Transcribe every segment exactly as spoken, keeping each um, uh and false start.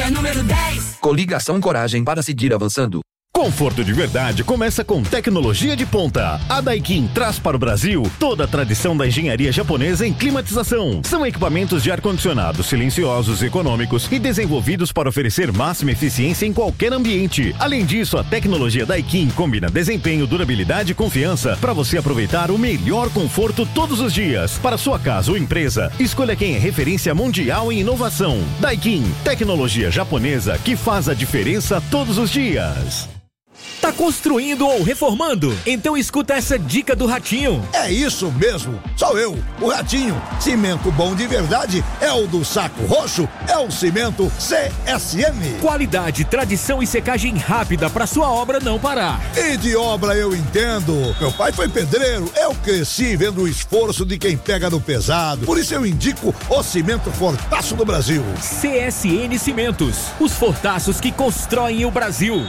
é número dez. Coligação Coragem para seguir avançando. Conforto de verdade começa com tecnologia de ponta. A Daikin traz para o Brasil toda a tradição da engenharia japonesa em climatização. São equipamentos de ar-condicionado silenciosos, econômicos e desenvolvidos para oferecer máxima eficiência em qualquer ambiente. Além disso, a tecnologia Daikin combina desempenho, durabilidade e confiança para você aproveitar o melhor conforto todos os dias. Para sua casa ou empresa, escolha quem é referência mundial em inovação. Daikin, tecnologia japonesa que faz a diferença todos os dias. Tá construindo ou reformando? Então escuta essa dica do Ratinho. É isso mesmo, sou eu, o Ratinho. Cimento bom de verdade é o do Saco Roxo, é o cimento C S M. Qualidade, tradição e secagem rápida para sua obra não parar. E de obra eu entendo. Meu pai foi pedreiro, eu cresci vendo o esforço de quem pega no pesado. Por isso eu indico o cimento Fortaço do Brasil. C S N Cimentos, os fortaços que constroem o Brasil.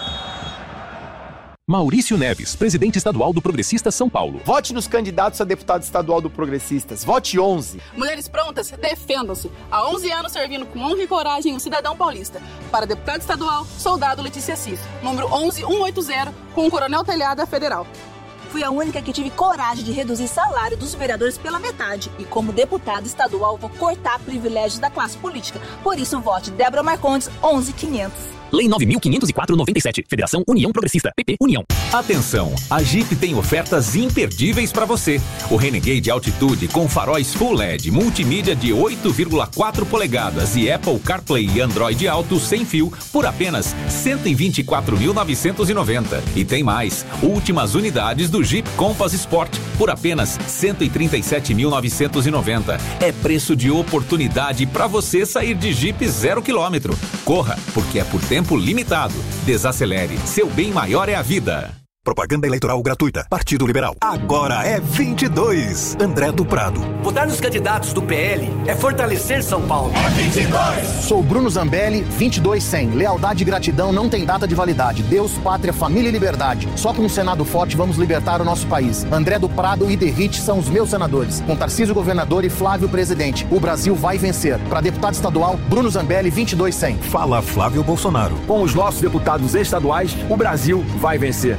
Maurício Neves, presidente estadual do Progressistas São Paulo. Vote nos candidatos a deputado estadual do Progressistas. Vote onze. Mulheres prontas, defendam-se. Há onze anos servindo com honra e coragem o cidadão paulista. Para deputado estadual, soldado Letícia Cis, número onze mil cento e oitenta, com o Coronel Telhada Federal. Fui a única que tive coragem de reduzir salário dos vereadores pela metade. E como deputada estadual, vou cortar privilégios da classe política. Por isso, vote Débora Marcondes, onze mil e quinhentos. Lei nove mil quinhentos e quatro, noventa e sete. Federação União Progressista. P P União. Atenção, a Jeep tem ofertas imperdíveis para você. O Renegade Altitude com faróis Full L E D, multimídia de oito vírgula quatro polegadas e Apple CarPlay e Android Auto sem fio por apenas cento e vinte e quatro mil novecentos e noventa. E tem mais, últimas unidades do Jeep Compass Sport por apenas cento e trinta e sete mil novecentos e noventa. É preço de oportunidade para você sair de Jeep zero quilômetro. Corra, porque é por tempo Tempo limitado. Desacelere. Seu bem maior é a vida. Propaganda eleitoral gratuita. Partido Liberal. Agora é vinte e dois. André do Prado. Votar nos candidatos do P L é fortalecer São Paulo. É vinte e dois. Sou Bruno Zambelli, vinte e dois cem. Lealdade e gratidão não tem data de validade. Deus, pátria, família e liberdade. Só com um Senado forte vamos libertar o nosso país. André do Prado e Derrite são os meus senadores. Com Tarcísio governador e Flávio presidente. O Brasil vai vencer. Para deputado estadual, Bruno Zambelli, vinte e dois cem. Fala Flávio Bolsonaro. Com os nossos deputados estaduais, o Brasil vai vencer.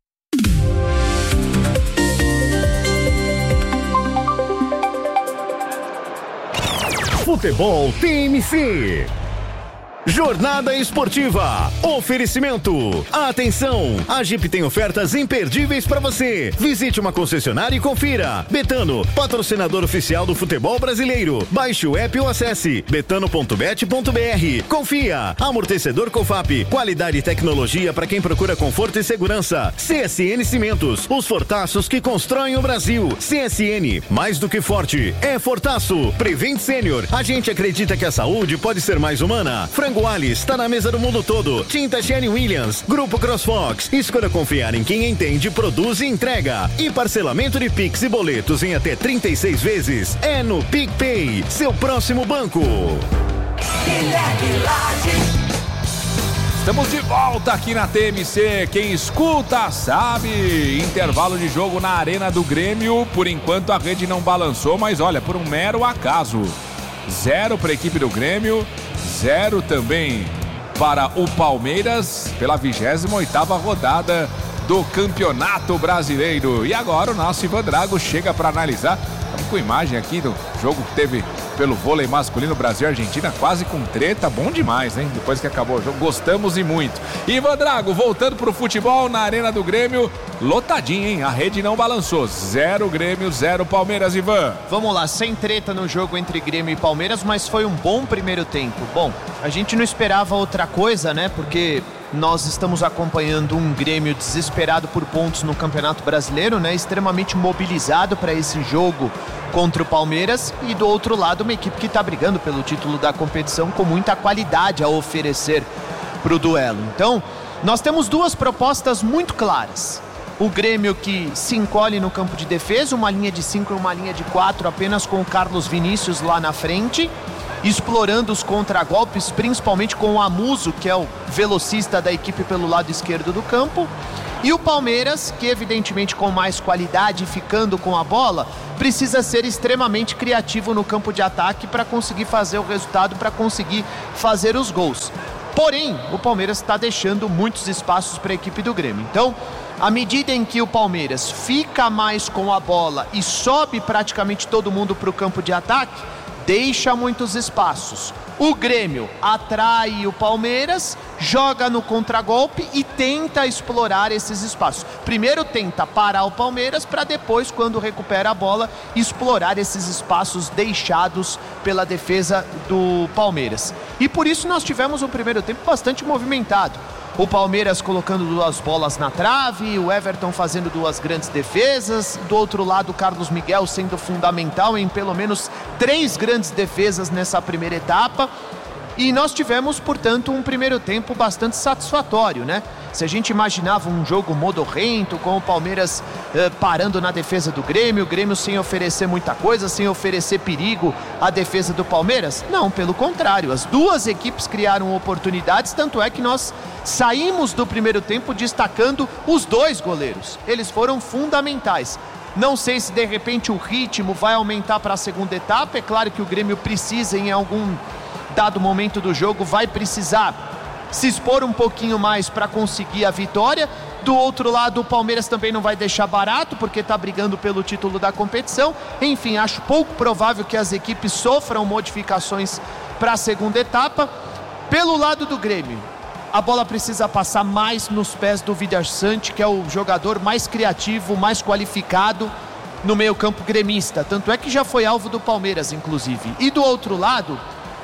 Futebol T M C. Jornada Esportiva. Oferecimento. Atenção, a Jeep tem ofertas imperdíveis para você. Visite uma concessionária e confira. Betano, patrocinador oficial do futebol brasileiro. Baixe o app ou acesse betano ponto bet ponto br. Confia. Amortecedor Cofap. Qualidade e tecnologia para quem procura conforto e segurança. C S N Cimentos, os fortaços que constroem o Brasil. C S N, mais do que forte, é fortaço. Prevent Sênior, a gente acredita que a saúde pode ser mais humana. Frango Alice está na mesa do mundo todo. Tinta Sherwin Williams, Grupo CrossFox. Escolha confiar em quem entende, produz e entrega. E parcelamento de Pix e boletos em até trinta e seis vezes é no PicPay, seu próximo banco. Estamos de volta aqui na T M C. Quem escuta sabe. Intervalo de jogo na Arena do Grêmio. Por enquanto a rede não balançou, mas olha, por um mero acaso. Zero para a equipe do Grêmio, zero também para o Palmeiras pela vigésima oitava rodada do Campeonato Brasileiro. E agora o nosso Ivan Drago chega para analisar. Estamos com imagem aqui do jogo que teve pelo vôlei masculino Brasil e Argentina, quase com treta, bom demais, hein? Depois que acabou o jogo, gostamos e muito. Ivan Drago, voltando pro futebol na Arena do Grêmio, lotadinho, hein? A rede não balançou, zero Grêmio, zero Palmeiras, Ivan. Vamos lá, sem treta no jogo entre Grêmio e Palmeiras, mas foi um bom primeiro tempo. Bom, a gente não esperava outra coisa, né? Porque nós estamos acompanhando um Grêmio desesperado por pontos no Campeonato Brasileiro, né? Extremamente mobilizado para esse jogo contra o Palmeiras, e do outro lado uma equipe que está brigando pelo título da competição com muita qualidade a oferecer para o duelo. Então, nós temos duas propostas muito claras. O Grêmio que se encolhe no campo de defesa, uma linha de cinco e uma linha de quatro, apenas com o Carlos Vinícius lá na frente, explorando os contragolpes, principalmente com o Amuso, que é o velocista da equipe pelo lado esquerdo do campo. E o Palmeiras, que evidentemente com mais qualidade, ficando com a bola, precisa ser extremamente criativo no campo de ataque para conseguir fazer o resultado, para conseguir fazer os gols. Porém, o Palmeiras está deixando muitos espaços para a equipe do Grêmio. Então, à medida em que o Palmeiras fica mais com a bola e sobe praticamente todo mundo para o campo de ataque, deixa muitos espaços. O Grêmio atrai o Palmeiras, joga no contragolpe e tenta explorar esses espaços. Primeiro tenta parar o Palmeiras para depois, quando recupera a bola, explorar esses espaços deixados pela defesa do Palmeiras. E por isso nós tivemos um primeiro tempo bastante movimentado. O Palmeiras colocando duas bolas na trave, o Everton fazendo duas grandes defesas, do outro lado o Carlos Miguel sendo fundamental em pelo menos três grandes defesas nessa primeira etapa. E nós tivemos, portanto, um primeiro tempo bastante satisfatório, né? Se a gente imaginava um jogo modorrento, com o Palmeiras eh, parando na defesa do Grêmio, o Grêmio sem oferecer muita coisa, sem oferecer perigo à defesa do Palmeiras, não, pelo contrário, as duas equipes criaram oportunidades, tanto é que nós saímos do primeiro tempo destacando os dois goleiros, eles foram fundamentais. Não sei se de repente o ritmo vai aumentar para a segunda etapa, é claro que o Grêmio precisa em algum dado momento do jogo, vai precisar se expor um pouquinho mais para conseguir a vitória. Do outro lado, o Palmeiras também não vai deixar barato, porque está brigando pelo título da competição. Enfim, acho pouco provável que as equipes sofram modificações para a segunda etapa. Pelo lado do Grêmio, a bola precisa passar mais nos pés do Villarsante, que é o jogador mais criativo, mais qualificado no meio-campo gremista. Tanto é que já foi alvo do Palmeiras, inclusive. E do outro lado,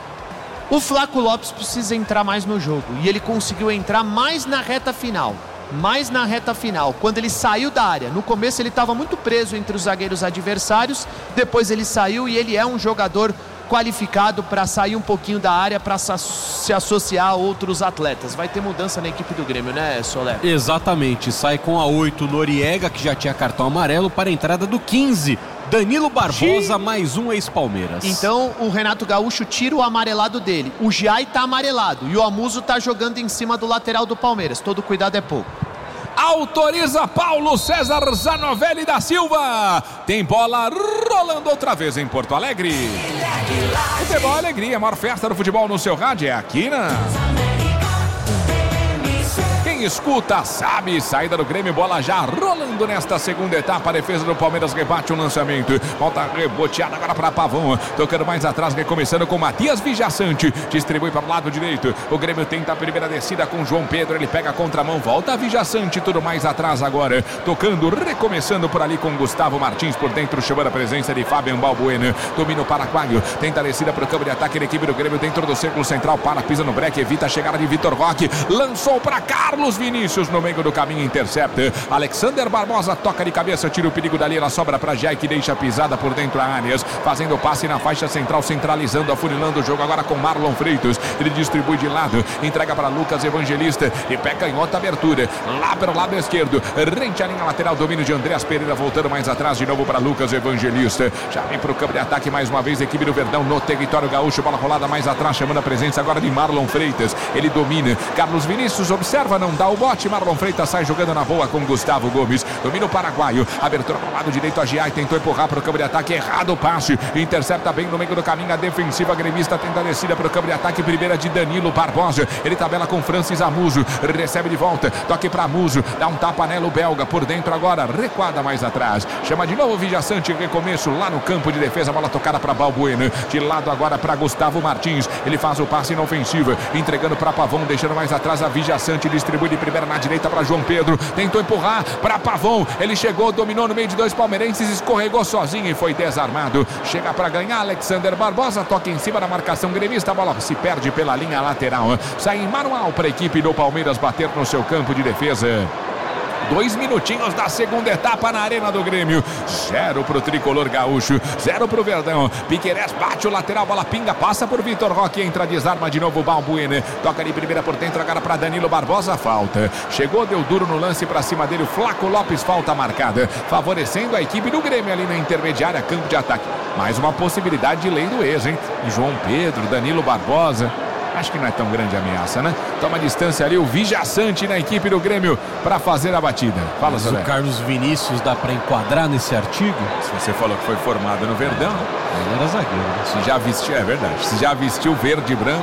o Flaco Lopes precisa entrar mais no jogo, e ele conseguiu entrar mais na reta final, mais na reta final, quando ele saiu da área. No começo ele estava muito preso entre os zagueiros adversários, depois ele saiu e ele é um jogador qualificado para sair um pouquinho da área, para se associar a outros atletas. Vai ter mudança na equipe do Grêmio, né, Soler? Exatamente, sai com a oito Noriega, que já tinha cartão amarelo, para a entrada do quinze, Danilo Barbosa, mais um ex-Palmeiras. Então o Renato Gaúcho tira o amarelado dele. O Giai tá amarelado e o Amuso tá jogando em cima do lateral do Palmeiras. Todo cuidado é pouco. Autoriza Paulo César Zanovelli da Silva. Tem bola rolando outra vez em Porto Alegre. Futebol Alegria, a maior festa do futebol no seu rádio é aqui na... Quem escuta sabe, saída do Grêmio, bola já rolando nesta segunda etapa, a defesa do Palmeiras rebate o lançamento, volta reboteada agora para Pavão, tocando mais atrás, recomeçando com Matias Vijaçante, distribui para o lado direito, o Grêmio tenta a primeira descida com João Pedro, ele pega a contramão, volta a Vijaçante, tudo mais atrás agora, tocando, recomeçando por ali com Gustavo Martins por dentro, chamando a presença de Fábio Balbuena, domina o paraguaio, tenta a descida para o campo de ataque da equipe do Grêmio dentro do círculo central, para, pisa no breque, evita a chegada de Vitor Roque, lançou para Carlos Vinícius no meio do caminho, intercepta. Alexander Barbosa toca de cabeça, tira o perigo dali, ela sobra para Jai, que deixa a pisada por dentro a Arias, fazendo o passe na faixa central, centralizando, afunilando o jogo agora com Marlon Freitas. Ele distribui de lado, entrega para Lucas Evangelista e pega em outra abertura, lá pelo lado esquerdo, rente a linha lateral, domínio de Andreas Pereira, voltando mais atrás de novo para Lucas Evangelista. Já vem para o campo de ataque mais uma vez a equipe do Verdão no território gaúcho, bola rolada mais atrás, chamando a presença agora de Marlon Freitas. Ele domina, Carlos Vinícius observa, não dá o bote, Marlon Freitas sai jogando na boa com Gustavo Gomes, domina o paraguaio, abertura para o lado direito, a Giai tentou empurrar para o campo de ataque, errado o passe, intercepta bem no meio do caminho, a defensiva gremista tenta a descida para o campo de ataque, primeira de Danilo Barbosa, ele tabela com Francis Amuso, recebe de volta, toque para Amuso, dá um tapa nelo belga, por dentro agora, recuada mais atrás, chama de novo o Vijaçante, recomeço lá no campo de defesa, bola tocada para Balbuena, de lado agora para Gustavo Martins, ele faz o passe na ofensiva, entregando para Pavão, deixando mais atrás a Vijaçante, distribui de primeira na direita para João Pedro, tentou empurrar para Pavão, ele chegou, dominou no meio de dois palmeirenses, escorregou sozinho e foi desarmado, chega para ganhar Alexander Barbosa, toca em cima da marcação gremista, a bola se perde pela linha lateral, sai em manual para a equipe do Palmeiras bater no seu campo de defesa. Dois minutinhos da segunda etapa na Arena do Grêmio. Zero pro tricolor gaúcho, zero pro Verdão. Piquerez bate o lateral, bola pinga, passa por Vitor Roque, entra, desarma de novo o Balbuena. Toca ali primeira por dentro, agora para Danilo Barbosa, falta. Chegou, deu duro no lance para cima dele, o Flaco Lopes, falta marcada. Favorecendo a equipe do Grêmio ali na intermediária, campo de ataque. Mais uma possibilidade de lei do ex, hein? João Pedro, Danilo Barbosa. Acho que não é tão grande a ameaça, né? Toma distância ali o Vijaçante na equipe do Grêmio para fazer a batida. Fala, Mas Zé. o Carlos Vinícius dá para enquadrar nesse artigo? Se você falou que foi formado no Verdão, ele era zagueiro. Se já vestiu, é verdade, se já vestiu verde e branco,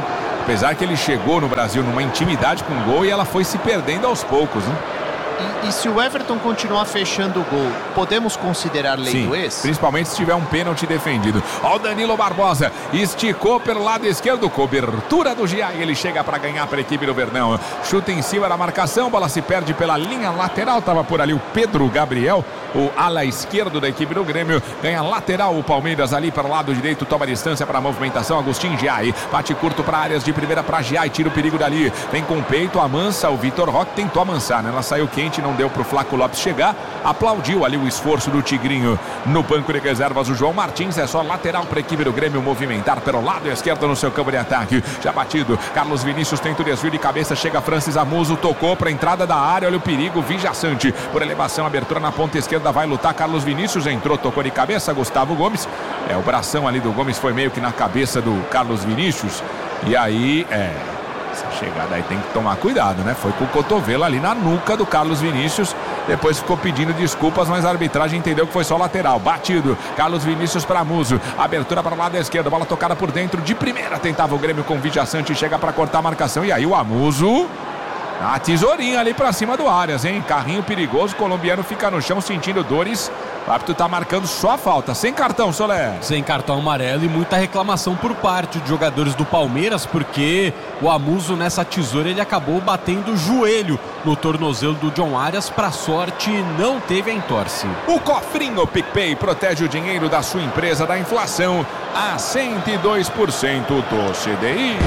Apesar que ele chegou no Brasil numa intimidade com o gol e ela foi se perdendo aos poucos, né? E, e se o Everton continuar fechando o gol, podemos considerar lei Sim, do ex? principalmente se tiver um pênalti defendido. Ó, o Danilo Barbosa esticou pelo lado esquerdo, cobertura do Gia, e ele chega para ganhar para a equipe do Verdão. Chuta em cima da marcação, bola se perde pela linha lateral, tava por ali o Pedro Gabriel, o ala esquerdo da equipe do Grêmio, ganha lateral o Palmeiras ali para o lado direito, toma distância para a movimentação, Agostinho Giai, bate curto para áreas de primeira para Giai, tira o perigo dali, vem com o peito, amansa o Vitor Roque, tentou amansar, né? Ela saiu quente, não deu pro Flaco Lopes chegar, aplaudiu ali o esforço do Tigrinho no banco de reservas. O João Martins é só lateral para a equipe do Grêmio movimentar pelo lado esquerdo no seu campo de ataque, já batido, Carlos Vinícius tenta o desvio de cabeça, chega Francis Amuso, tocou para a entrada da área, olha o perigo, Vijaçante por elevação, abertura na ponta esquerda, vai lutar, Carlos Vinícius entrou, tocou de cabeça, Gustavo Gomes, é o bração ali do Gomes foi meio que na cabeça do Carlos Vinícius, e aí é essa chegada aí tem que tomar cuidado, né? Foi com o cotovelo ali na nuca do Carlos Vinícius. Depois ficou pedindo desculpas, mas a arbitragem entendeu que foi só lateral. Batido, Carlos Vinícius para Muso. Abertura para o lado esquerdo, bola tocada por dentro de primeira. Tentava o Grêmio com o Vijaçante, chega para cortar a marcação. E aí o Amuso, a tesourinha ali para cima do Arias, hein? Carrinho perigoso, o colombiano fica no chão sentindo dores. O árbitro tá marcando só a falta, sem cartão, Soler. Sem cartão amarelo e muita reclamação por parte de jogadores do Palmeiras, porque o Amuso nessa tesoura ele acabou batendo o joelho no tornozelo do John Arias. Pra sorte, não teve a entorse. O cofrinho PicPay protege o dinheiro da sua empresa da inflação a cento e dois por cento do C D I.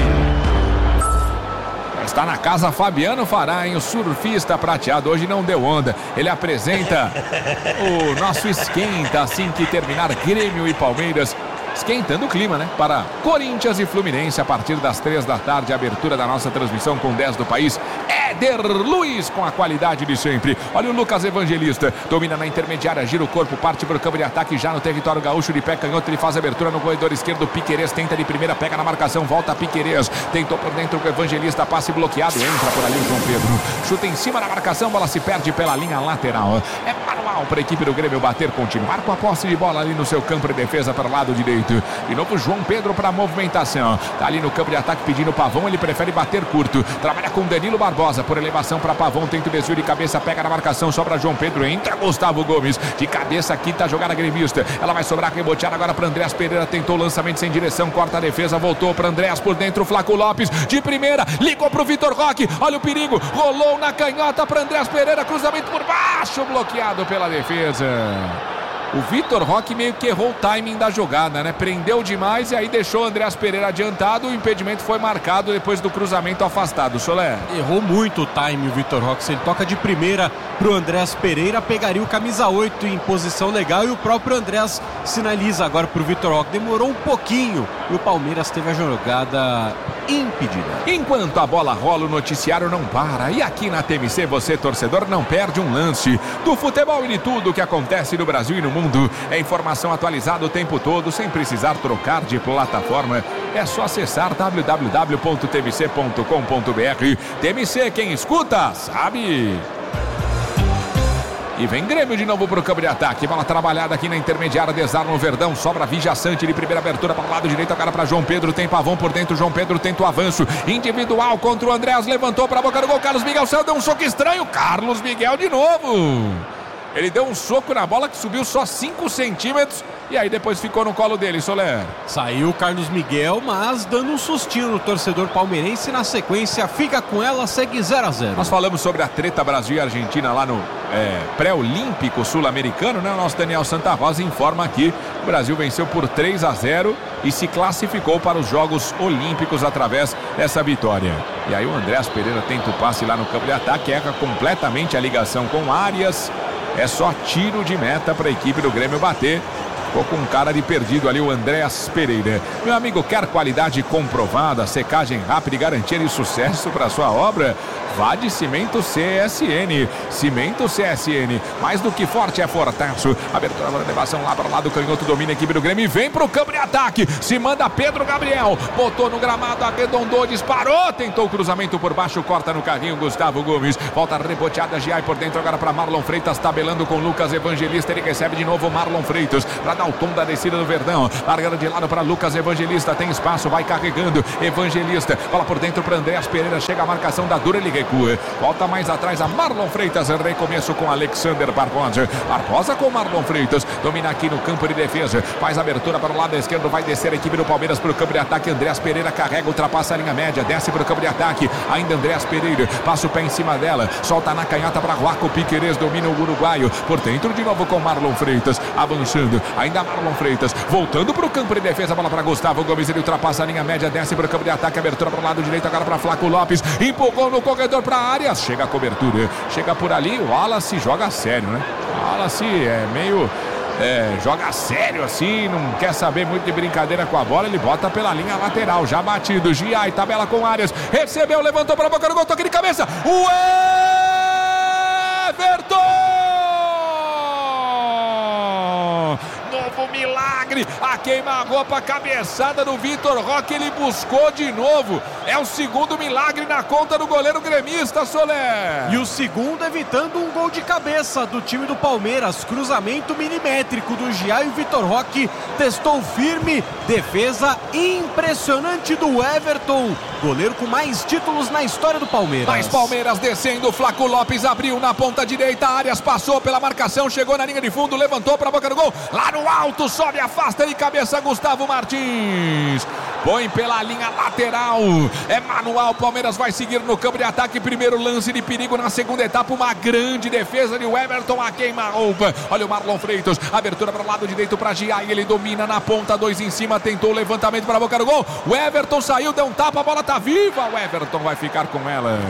Está na casa Fabiano Farain, o surfista prateado. Hoje não deu onda. Ele apresenta o nosso esquenta assim que terminar Grêmio e Palmeiras. Esquentando o clima, né? Para Corinthians e Fluminense a partir das três da tarde. Abertura da nossa transmissão com dez do país. Éder Luiz com a qualidade de sempre. Olha o Lucas Evangelista. Domina na intermediária, gira o corpo, parte para o campo de ataque já no território gaúcho de pé canhoto. Ele faz a abertura no corredor esquerdo. Piquerez tenta de primeira, pega na marcação, volta Piquerez. Tentou por dentro com o Evangelista, passe bloqueado. Entra por ali o João Pedro. Chuta em cima da marcação, bola se perde pela linha lateral. É manual para a equipe do Grêmio bater, continuar com a posse de bola ali no seu campo de defesa para o lado direito. De novo João Pedro para a movimentação. Tá ali no campo de ataque pedindo Pavão. Ele prefere bater curto. Trabalha com Danilo Barbosa por elevação para Pavão. Tenta o desvio de cabeça. Pega na marcação. Sobra João Pedro. Entra Gustavo Gomes. De cabeça aqui tá a jogada gremista. Ela vai sobrar reboteada agora para Andréas Pereira. Tentou o lançamento sem direção. Corta a defesa. Voltou para Andréas por dentro. Flaco Lopes de primeira. Ligou para o Vitor Roque. Olha o perigo. Rolou na canhota para Andréas Pereira. Cruzamento por baixo. Bloqueado pela defesa. O Vitor Roque meio que errou o timing da jogada, né? Prendeu demais e aí deixou o Andréas Pereira adiantado. O impedimento foi marcado depois do cruzamento afastado. Soler. Errou muito o timing o Vitor Roque. Se ele toca de primeira pro Andréas Pereira, pegaria o camisa oito em posição legal e o próprio Andréas sinaliza agora pro Vitor Roque. Demorou um pouquinho e o Palmeiras teve a jogada impedida. Enquanto a bola rola, o noticiário não para. E aqui na T M C, você, torcedor, não perde um lance do futebol e de tudo que acontece no Brasil e no mundo. É informação atualizada o tempo todo, sem precisar trocar de plataforma. É só acessar w w w ponto t m c ponto com ponto b r. T M C, quem escuta, sabe. E vem Grêmio de novo para o campo de ataque. Bola trabalhada aqui na intermediária. Desarma o Verdão. Sobra Vijaçante de primeira abertura para o lado direito. Agora para João Pedro. Tem Pavão por dentro. João Pedro tenta o avanço. Individual contra o Andréas. Levantou para a boca do gol. Carlos Miguel saiu. Deu um soco estranho. Carlos Miguel de novo. Ele deu um soco na bola que subiu só cinco centímetros e aí depois ficou no colo dele, Soler. Saiu o Carlos Miguel, mas dando um sustinho no torcedor palmeirense. Na sequência fica com ela, segue zero a zero. Nós falamos sobre a treta Brasil e Argentina lá no é, pré-olímpico sul-americano, né? O nosso Daniel Santa Rosa informa aqui: o Brasil venceu por três a zero e se classificou para os Jogos Olímpicos através dessa vitória. E aí o Andréas Pereira tenta o passe lá no campo de ataque, erra completamente a ligação com Arias. É só tiro de meta para a equipe do Grêmio bater. Ficou com um cara de perdido ali, o Andréas Pereira. Meu amigo, quer qualidade comprovada, secagem rápida e garantia de sucesso para sua obra? Vá de Cimento C S N. Cimento C S N, mais do que forte é fortaço. Abertura da elevação lá para o lado, canhoto domina a equipe do Grêmio e vem para o campo de ataque. Se manda Pedro Gabriel, botou no gramado, arredondou, disparou, tentou o cruzamento por baixo, corta no carrinho Gustavo Gomes. Volta reboteada, Giai por dentro agora para Marlon Freitas, tabelando com Lucas Evangelista. Ele recebe de novo Marlon Freitas para dá o tom da descida do Verdão. Largando de lado para Lucas Evangelista, tem espaço, vai carregando. Evangelista, bola por dentro para Andréas Pereira, chega a marcação da Dura, ele recua. Volta mais atrás a Marlon Freitas, recomeço com Alexander Barbosa. Barbosa com Marlon Freitas, domina aqui no campo de defesa, faz abertura para o lado esquerdo, vai descer a equipe do Palmeiras para o campo de ataque. Andréas Pereira carrega, ultrapassa a linha média, desce para o campo de ataque. Ainda Andréas Pereira, passa o pé em cima dela, solta na canhota para Joaco Piquerez, domina o uruguaio. Por dentro de novo com Marlon Freitas, avançando, ainda Marlon Freitas, voltando para o campo de defesa, bola para Gustavo Gomes, ele ultrapassa a linha média, desce para o campo de ataque, abertura para o lado direito, agora para Flaco Lopes, empurrou no corredor para a área, chega a cobertura, chega por ali, o Wallace joga sério, né? O Wallace é meio... É, joga sério assim, não quer saber muito de brincadeira com a bola, ele bota pela linha lateral, já batido, Giai, tabela com Arias, recebeu, levantou para a boca do gol, toque de cabeça, o Everton! Novo milagre, a queima-roupa, cabeçada do Vitor Roque, ele buscou de novo, é o segundo milagre na conta do goleiro gremista, Soler. E o segundo evitando um gol de cabeça do time do Palmeiras, cruzamento milimétrico do Giai, e o Vitor Roque testou firme, defesa impressionante do Everton, goleiro com mais títulos na história do Palmeiras. Mais Palmeiras descendo, Flaco Lopes abriu na ponta direita, Arias passou pela marcação, chegou na linha de fundo, levantou para a boca do gol, lá no alto, sobe, afasta de cabeça Gustavo Martins, põe pela linha lateral, é manual, Palmeiras vai seguir no campo de ataque, primeiro lance de perigo na segunda etapa, uma grande defesa de Everton, a queima-roupa, olha o Marlon Freitas, abertura para o lado direito para Giai, ele domina na ponta, dois em cima, tentou o levantamento para a boca do gol, o Everton saiu, deu um tapa, a bola tá viva, o Everton vai ficar com ela.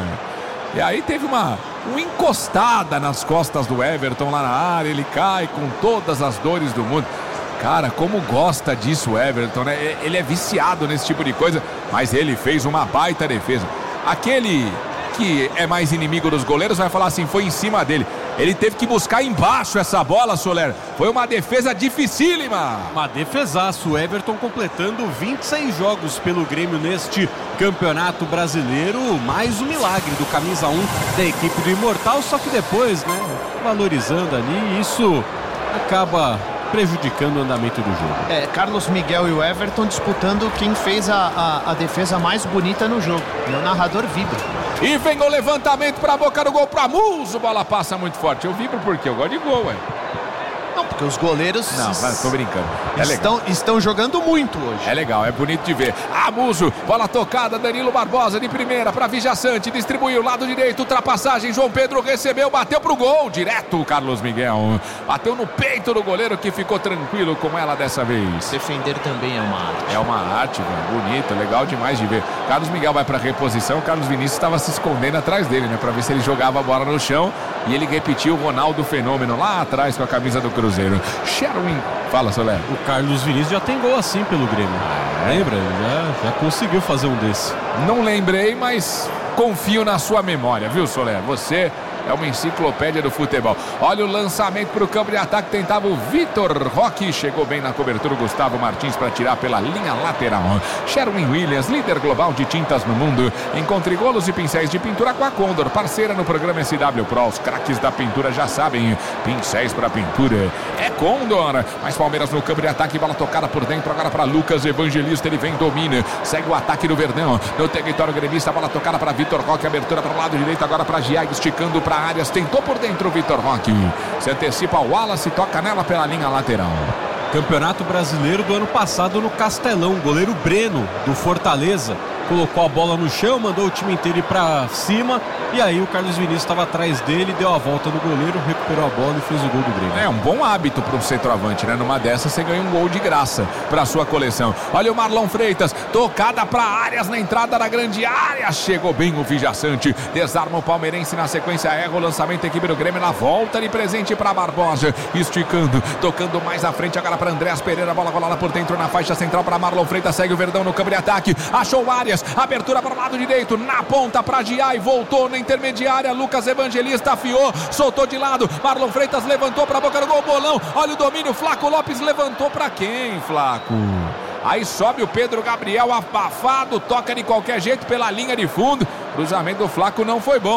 E aí teve uma, uma encostada nas costas do Everton lá na área, ele cai com todas as dores do mundo. Cara, como gosta disso o Everton, né? Ele é viciado nesse tipo de coisa, mas ele fez uma baita defesa. Aquele que é mais inimigo dos goleiros vai falar assim, foi em cima dele. Ele teve que buscar embaixo essa bola, Soler. Foi uma defesa dificílima. Uma defesaço. O Everton completando vinte e seis jogos pelo Grêmio neste Campeonato Brasileiro. Mais um milagre do camisa um da equipe do Imortal. Só que depois, né, valorizando ali, isso acaba prejudicando o andamento do jogo. É, Carlos Miguel e o Everton disputando quem fez a, a, a defesa mais bonita no jogo. E o narrador vibra. E vem o levantamento para a boca do gol para Muso. Bola passa muito forte. Eu vibro porque eu gosto de gol, ué. Não, porque os goleiros Não, mas tô brincando. É estão, estão jogando muito hoje. É legal, é bonito de ver. Amuso, bola tocada, Danilo Barbosa de primeira para Vijaçante, distribuiu lado direito, ultrapassagem, João Pedro recebeu, bateu pro gol, direto Carlos Miguel. Bateu no peito do goleiro que ficou tranquilo com ela dessa vez. Defender também é uma arte. É uma arte, velho, bonito, legal demais de ver. Carlos Miguel vai pra reposição, Carlos Vinícius estava se escondendo atrás dele, né, pra ver se ele jogava a bola no chão, e ele repetiu o Ronaldo Fenômeno lá atrás com a camisa do Cruzeiro. Sherwin, fala, Soler. O Carlos Vinícius já tem gol assim pelo Grêmio. Ah, lembra? Já, já conseguiu fazer um desse. Não lembrei, mas confio na sua memória, viu, Soler? Você é uma enciclopédia do futebol. Olha o lançamento para o campo de ataque, tentava o Vitor Roque, chegou bem na cobertura o Gustavo Martins para tirar pela linha lateral. Sherwin Williams, líder global de tintas no mundo. Encontre golos e pincéis de pintura com a Condor, parceira no programa S W Pro. Os craques da pintura já sabem, pincéis para pintura é Condor. Mas Palmeiras no campo de ataque, bola tocada por dentro agora para Lucas Evangelista, ele vem, domina, segue o ataque do Verdão no território gremista, bola tocada para Vitor Roque, abertura para o lado direito agora para Giai, esticando para Arias, tentou por dentro o Vitor Roque, se antecipa o Wallace, toca nela pela linha lateral. Campeonato Brasileiro do ano passado no Castelão, goleiro Breno do Fortaleza colocou a bola no chão, mandou o time inteiro ir pra cima, e aí o Carlos Vinícius estava atrás dele, deu a volta no goleiro, recuperou a bola e fez o gol do Grêmio. É um bom hábito para um centroavante, né? Numa dessas você ganha um gol de graça para sua coleção. Olha o Marlon Freitas, tocada para Arias na entrada da grande área, chegou bem o Vijaçante, desarma o palmeirense, na sequência erra o lançamento, equipe do Grêmio na volta de presente para Barbosa, esticando, tocando mais à frente agora para Andréas Pereira, bola rolada por dentro na faixa central para Marlon Freitas, segue o Verdão no campo de ataque, achou Arias, abertura para o lado direito, na ponta para Giai, voltou na intermediária, Lucas Evangelista afiou, soltou de lado, Marlon Freitas levantou para a boca do gol, bolão, olha o domínio, Flaco Lopes levantou para quem, Flaco? Aí sobe o Pedro Gabriel abafado, toca de qualquer jeito pela linha de fundo, cruzamento do Flaco não foi bom.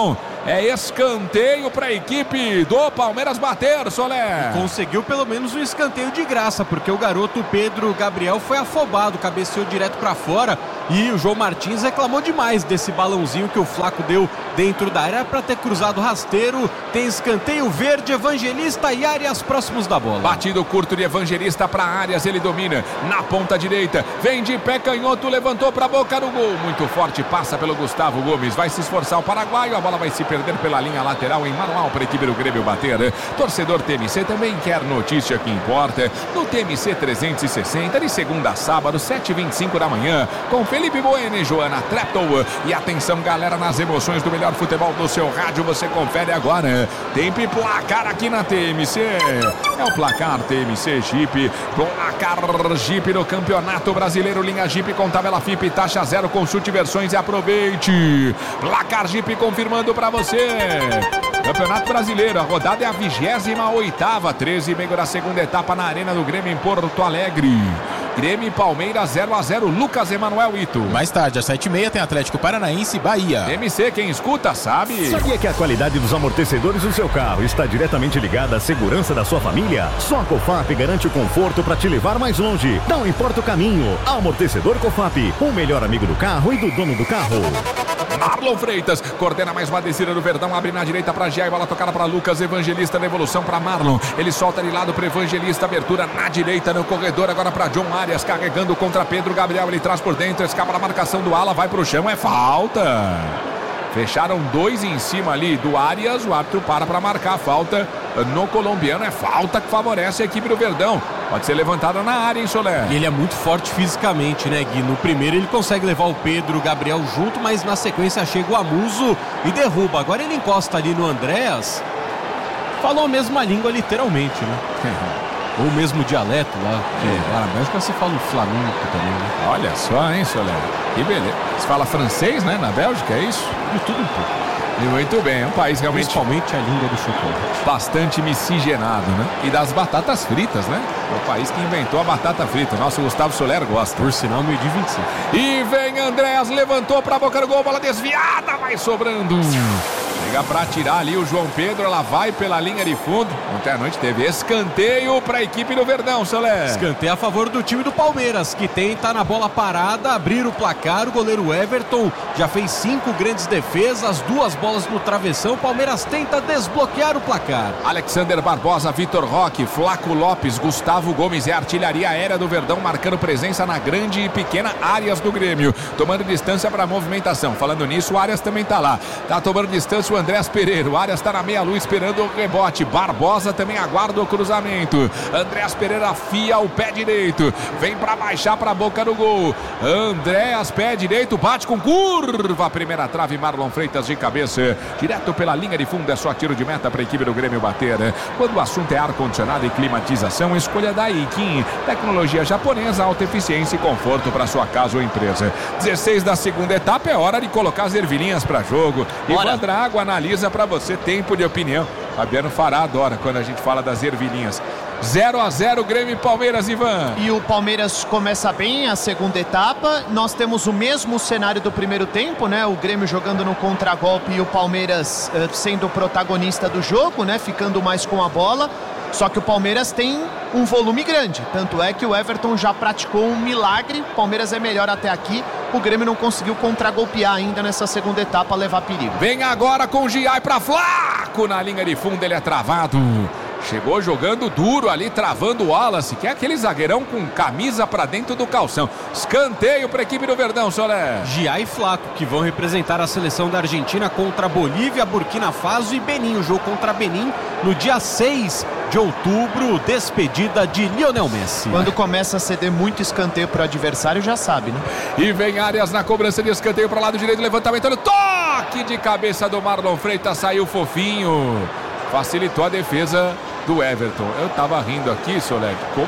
É escanteio para a equipe do Palmeiras bater, Soler. Conseguiu pelo menos um escanteio de graça, porque o garoto Pedro Gabriel foi afobado, cabeceou direto para fora e o João Martins reclamou demais desse balãozinho que o Flaco deu dentro da área para ter cruzado rasteiro. Tem escanteio verde, Evangelista e Arias próximos da bola. Batido curto de Evangelista para Arias, ele domina na ponta direita, vem de pé canhoto, levantou para a boca do gol, muito forte, passa pelo Gustavo Gomes, vai se esforçar o paraguaio, a bola vai se perder pela linha lateral em manual para a equipe do Grêmio bater. Torcedor T M C também quer notícia que importa no T M C trezentos e sessenta, de segunda a sábado, sete e vinte e cinco da manhã, com Felipe Bueno e Joana Treptow. E atenção, galera, nas emoções do melhor futebol do seu rádio, você confere agora. Tempo e placar aqui na T M C. É o placar T M C Jeep, placar Jeep no Campeonato Brasileiro, linha Jeep com tabela F I P, taxa zero, consulte versões e aproveite. Placar Jeep confirmando para você. Campeonato Brasileiro, a rodada é a vigésima oitava, treze e meio da segunda etapa na Arena do Grêmio em Porto Alegre. Grêmio e Palmeiras zero a zero, Lucas Emanuel Ito. Mais tarde, às sete e meia, tem Atlético Paranaense e Bahia. M C, quem escuta sabe. Sabia que a qualidade dos amortecedores do seu carro está diretamente ligada à segurança da sua família? Só a Cofap garante o conforto para te levar mais longe. Não importa o caminho. Amortecedor Cofap, o melhor amigo do carro e do dono do carro. Marlon Freitas coordena mais uma descida do Verdão, abre na direita para Gia e bola tocada para Lucas Evangelista, devolução para Marlon, ele solta de lado para Evangelista, abertura na direita no corredor, agora para John Arias, carregando contra Pedro Gabriel, ele traz por dentro, escapa na marcação do ala, vai pro chão, é falta. Fecharam dois em cima ali do Arias, o árbitro para para marcar a falta no colombiano, é falta que favorece a equipe do Verdão. Pode ser levantada na área, hein, Soler? E ele é muito forte fisicamente, né, Gui? No primeiro ele consegue levar o Pedro Gabriel junto, mas na sequência chega o Amuso e derruba. Agora ele encosta ali no Andréas. Falou a mesma língua literalmente, né? Ou o mesmo dialeto lá, que é. Lá na Bélgica se fala o flamengo também, né? Olha só, hein, Soler? Que beleza. Você fala francês, né, na Bélgica, é isso? De tudo um pouco. Muito bem, é um país realmente... Principalmente a língua do chocolate. Bastante miscigenado, né? E das batatas fritas, né? É o país que inventou a batata frita. Nosso Gustavo Soler gosta. Por sinal, meio de vinte e cinco. E vem Andréas, levantou pra boca do gol, bola desviada, vai sobrando. Chega pra tirar ali o João Pedro, ela vai pela linha de fundo. Ontem à noite teve escanteio pra equipe do Verdão, Soler. Escanteio a favor do time do Palmeiras, que tenta na bola parada abrir o placar. O goleiro Everton já fez cinco grandes defesas, duas bolas no travessão. O Palmeiras tenta desbloquear o placar. Alexander Barbosa, Vitor Roque, Flaco Lopes, Gustavo Gomes e a artilharia aérea do Verdão marcando presença na grande e pequena áreas do Grêmio, tomando distância para a movimentação. Falando nisso, o Arias também tá lá, tá tomando distância o Andrés Pereira. O Arias tá na meia-lua esperando o rebote. Barbosa também aguarda o cruzamento. Andrés Pereira afia o pé direito, vem para baixar para a boca do gol. Andrés, pé direito, bate com curva, primeira trave, Marlon Freitas de cabeça, direto pela linha de fundo, é só tiro de meta para a equipe do Grêmio bater. Quando o assunto é ar-condicionado e climatização, escolha da Daikin, tecnologia japonesa, alta eficiência e conforto para sua casa ou empresa. dezesseis da segunda etapa, é hora de colocar as ervilhinhas para jogo. E Ivan Drago analisa para você, tempo de opinião. Fabiano Fará adora quando a gente fala das ervilhinhas. zero a zero Grêmio e Palmeiras, Ivan. E o Palmeiras começa bem a segunda etapa. Nós temos o mesmo cenário do primeiro tempo, né? O Grêmio jogando no contragolpe e o Palmeiras uh, sendo o protagonista do jogo, né? Ficando mais com a bola. Só que o Palmeiras tem um volume grande. Tanto é que o Everton já praticou um milagre. O Palmeiras é melhor até aqui. O Grêmio não conseguiu contragolpear ainda nessa segunda etapa, levar perigo. Vem agora com o Giai para Flaco. Na linha de fundo ele é travado. Chegou jogando duro ali, travando o Wallace, que é aquele zagueirão com camisa pra dentro do calção. Escanteio pra equipe do Verdão, Soler. Gia e Flaco, que vão representar a seleção da Argentina contra Bolívia, Burkina Faso e Benin. O jogo contra Benin no dia seis de outubro, despedida de Lionel Messi. Quando começa a ceder muito escanteio pro adversário, já sabe, né? E vem Arias na cobrança de escanteio pro lado direito, levantamento, olha o toque de cabeça do Marlon Freitas, saiu fofinho. Facilitou a defesa do Everton. Eu tava rindo aqui, Soler. Como?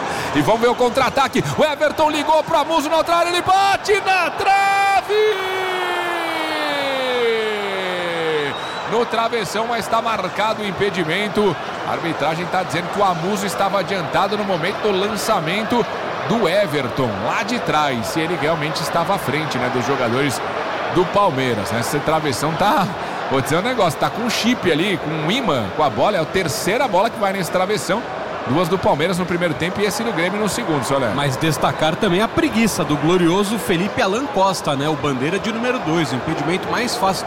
E vamos ver o contra-ataque. O Everton ligou pro Amuso na outra área. Ele bate na trave! No travessão, mas está marcado o impedimento. A arbitragem está dizendo que o Amuso estava adiantado no momento do lançamento do Everton, lá de trás. Se ele realmente estava à frente, né, dos jogadores do Palmeiras. Essa travessão tá Vou dizer um negócio, tá com um chip ali, com um imã, com a bola, é a terceira bola que vai nesse travessão. Duas do Palmeiras no primeiro tempo e esse do Grêmio no segundo, seu Léo. Mas destacar também a preguiça do glorioso Felipe Alan Costa, né? O bandeira de número dois, o impedimento mais fácil